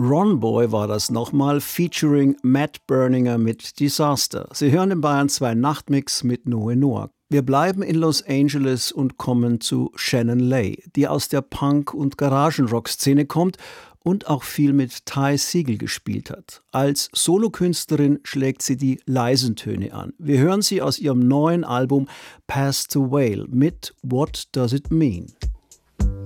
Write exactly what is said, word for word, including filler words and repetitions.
Ron Boy war das nochmal, featuring Matt Berninger mit Disaster. Sie hören den Bayern zwei Nachtmix mit Noe Noah. Wir bleiben in Los Angeles und kommen zu Shannon Lay, die aus der Punk- und Garagenrock-Szene kommt und auch viel mit Ty Segall gespielt hat. Als Solokünstlerin schlägt sie die leisen Töne an. Wir hören sie aus ihrem neuen Album Past the Whale mit What Does It Mean?